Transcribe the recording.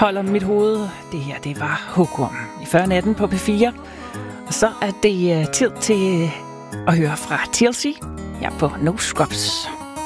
holder mit hoved. Det her, det var Hugorm i 40 på P4. Og så er det tid til at høre fra TLC her på No Scrubs.